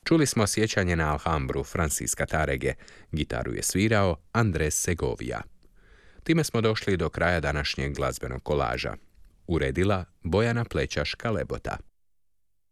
Čuli smo sjećanje na Alhambru Francisca Tarege. Gitaru je svirao Andres Segovia. Time smo došli do kraja današnjeg glazbenog kolaža. Uredila Bojana Plećaš-Kalebota.